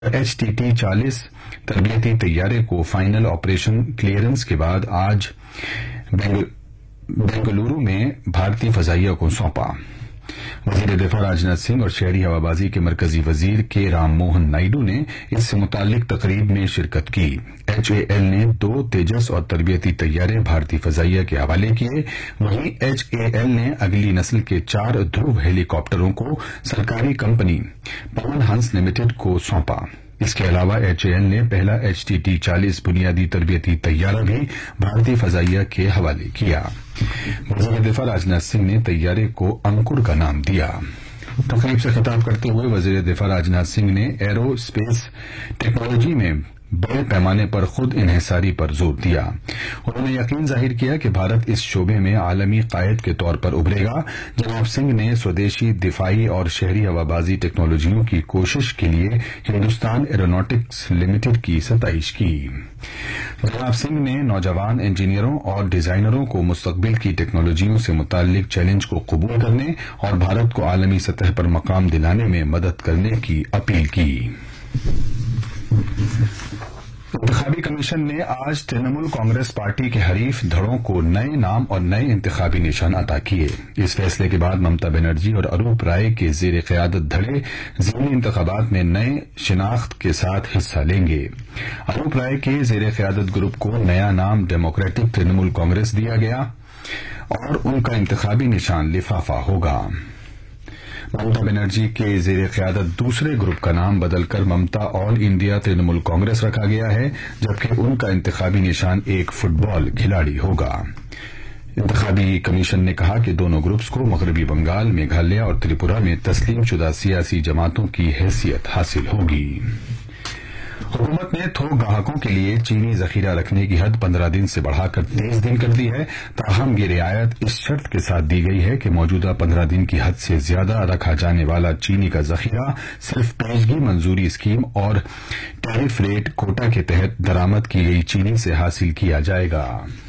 HTT-40 तरबियती तैयारे को final operation clearance के बाद आज बेंगलुरु में भारतीय फजाइया को सौंपा। वजीर दिफा राजनाथ सिंह और शहरी हवाबाजी के मरकजी वजीर के राम मोहन नायडू ने इससे मुतालिक तकरीब में शिरकत की। HAL ने 2 तेजस और तरबियती तैयारे भारतीय फजाइया के हवाले किए। वहीं HAL ने अगली नस्ल के 4 ध्रुव हेलीकॉप्टरों को सरकारी कंपनी पवन हंस लिमिटेड को सौंपा। इसके अलावा HAL ने पहला HTT-40 बुनियादी तरबियती तैयारा भी भारतीय फजाइया के हवाले किया। वजीर दिफा राजनाथ सिंह ने तैयारे को अंकुर का नाम दिया। तकरीब से खिताब करते हुए वजीर दिफा राजनाथ सिंह ने एरो स्पेस टेक्नोलॉजी में बड़े पैमाने पर खुद इन्हिसारी पर जोर दिया। उन्होंने यकीन जाहिर किया कि भारत इस शोबे में आलमी कायद के तौर पर उभरेगा। जनाब सिंह ने स्वदेशी दिफाई और शहरी हवाबाजी टेक्नोलॉजियों की कोशिश के लिए हिंदुस्तान एरोनॉटिक्स लिमिटेड की सताइश की। जनाब सिंह ने नौजवान इंजीनियरों और डिजाइनरों को मुस्तकबिल की टेक्नोलॉजियों से मुताल्लिक चैलेंज को कबूल करने और भारत को आलमी सतह पर मकाम दिलाने में मदद करने की अपील की। इंतखाबी कमीशन ने आज तृणमूल कांग्रेस पार्टी के हरीफ धड़ों को नए नाम और नए इंतखाबी निशान अता किए। इस फैसले के बाद ममता बनर्जी और अरूप राय के जेर क़यादत धड़े ज़िमनी इंतखाबात में नए शिनाख्त के साथ हिस्सा लेंगे। अरूप राय के जेर क़यादत ग्रुप को नया नाम डेमोक्रेटिक तृणमूल कांग्रेस दिया गया और उनका इंतखाबी निशान लिफाफा होगा। ममता बनर्जी के जेर क़यादत दूसरे ग्रुप का नाम बदलकर ममता ऑल इंडिया तृणमूल कांग्रेस रखा गया है, जबकि उनका इंतखाबी निशान एक फुटबॉल खिलाड़ी होगा। इंतखाबी कमीशन ने कहा कि दोनों ग्रुप्स को मगरबी बंगाल, मेघालय और त्रिपुरा में तस्लीम शुदा सियासी जमातों की हैसियत हासिल होगी। हुकूमत ने थोक ग्राहकों के लिए चीनी जखीरा रखने की हद 15 दिन से बढ़ाकर 30 दिन कर दी है। ताहम ये रियायत इस शर्त के साथ दी गई है कि मौजूदा 15 दिन की हद से ज्यादा रखा जाने वाला चीनी का जखीरा सिर्फ पेशगी मंजूरी स्कीम और टैरिफ रेट कोटा के तहत दरामद की गई चीनी से हासिल किया जाएगा।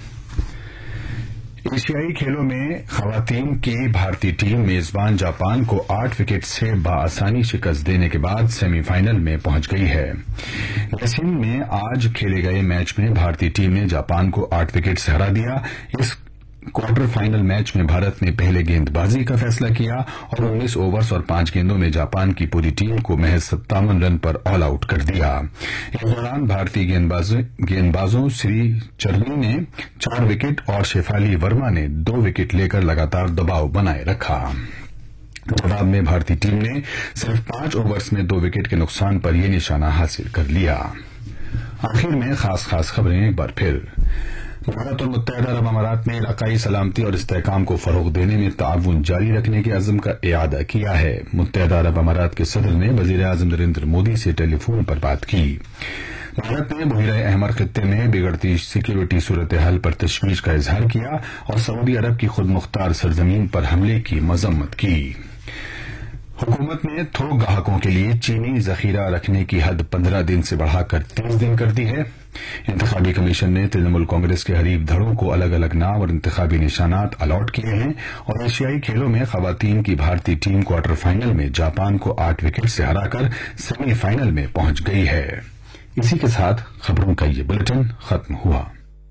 एशियाई खेलों में खवातीन की भारतीय टीम मेजबान जापान को 8 विकेट से बआसानी शिकस्त देने के बाद सेमीफाइनल में पहुंच गई है। लसिन में आज खेले गए मैच में भारतीय टीम ने जापान को 8 विकेट से हरा दिया। इस क्वार्टर फाइनल मैच में भारत ने पहले गेंदबाजी का फैसला किया और 19 ओवर्स और 5 गेंदों में जापान की पूरी टीम को महज 57 रन पर ऑल आउट कर दिया। इस दौरान भारतीय गेंदबाजों श्री चरनी ने 4 विकेट और शेफाली वर्मा ने 2 विकेट लेकर लगातार दबाव बनाए रखा। जवाब में भारतीय टीम ने सिर्फ 5 ओवर्स में 2 विकेट के नुकसान पर यह निशाना हासिल कर लिया। आखिर में खास खबरें एक बार फिर। भारत और मुत्तहदा अरब अमारात ने इलाकाई सलामती और इस्तेहकाम को फरोग देने में ताउन जारी रखने के अज़्म का इआदा किया है। मुत्तहदा अरब अमारात के सदर ने वजीर आज़म नरेंद्र मोदी से टेलीफोन पर बात की। भारत ने बहरीन अहमर खित्ते में बिगड़ती सिक्योरिटी सूरत हाल पर तशवीश का इजहार किया और सऊदी अरब की खुद मुख्तार सरजमीन पर हमले की मजम्मत की। हुकूमत ने थोक ग्राहकों के लिए चीनी जखीरा रखने की हद 15 दिन से बढ़ाकर 30 दिन कर दी है। इंतखाबी कमीशन ने तृणमूल कांग्रेस के हरीफ धड़ों को अलग अलग नाम और इंतखाबी निशानात अलॉट किए हैं और एशियाई खेलों में खवातीन की भारतीय टीम क्वार्टर फाइनल में जापान को 8 विकेट से हराकर सेमीफाइनल में पहुंच गई है। इसी के साथ खबरों का ये बुलेटिन खत्म हुआ।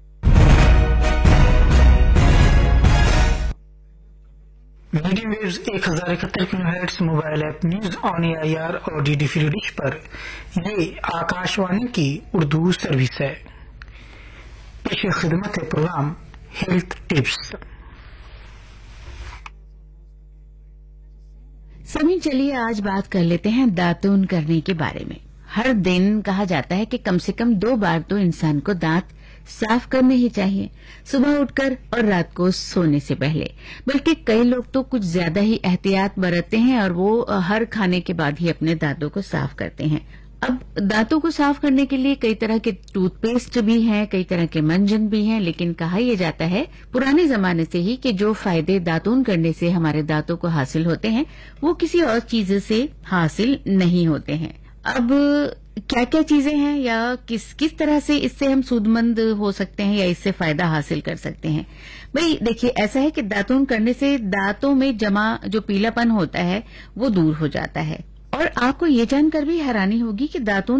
Medium waves 1071 kilohertz mobile app news on AIR और DD फ्री डिश पर ये आकाशवाणी की उर्दू सर्विस है। पेश खिदमत है प्रोग्राम हेल्थ टिप्स। सभी चलिए आज बात कर लेते हैं दातून करने के बारे में। हर दिन कहा जाता है कि कम से कम 2 बार तो इंसान को दांत साफ करने ही चाहिए, सुबह उठकर और रात को सोने से पहले। बल्कि कई लोग तो कुछ ज्यादा ही एहतियात बरतते हैं और वो हर खाने के बाद ही अपने दांतों को साफ करते हैं। अब दांतों को साफ करने के लिए कई तरह के टूथपेस्ट भी हैं, कई तरह के मंजन भी हैं, लेकिन कहा यह जाता है पुराने जमाने से ही कि जो फायदे दातून करने से हमारे दांतों को हासिल होते हैं वो किसी और चीज से हासिल नहीं होते हैं। अब क्या क्या चीजें हैं या किस तरह से इससे हम सूदमंद हो सकते हैं या इससे फायदा हासिल कर सकते हैं। भाई देखिए, ऐसा है कि दातून करने से दांतों में जमा जो पीलापन होता है वो दूर हो जाता है और आपको ये जानकर भी हैरानी होगी कि दातून